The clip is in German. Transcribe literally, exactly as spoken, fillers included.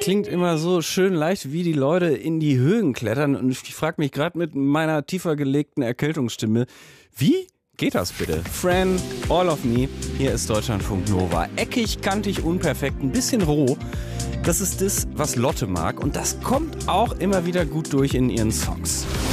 klingt immer so schön leicht, wie die Leute in die Höhen klettern. Und ich frage mich gerade mit meiner tiefer gelegten Erkältungsstimme, wie geht das bitte? Fran, All of Me, hier ist Deutschlandfunk Nova. Eckig, kantig, unperfekt, ein bisschen roh. Das ist das, was Lotte mag. Und das kommt auch immer wieder gut durch in ihren Songs.